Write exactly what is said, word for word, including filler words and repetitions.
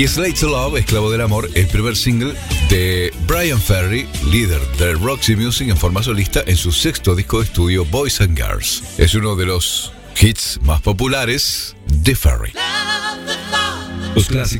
Slave to Love, Esclavo del Amor, el primer single de Bryan Ferry, líder de Roxy Music en forma solista en su sexto disco de estudio Boys and Girls. Es uno de los hits más populares de Ferry. Los clásicos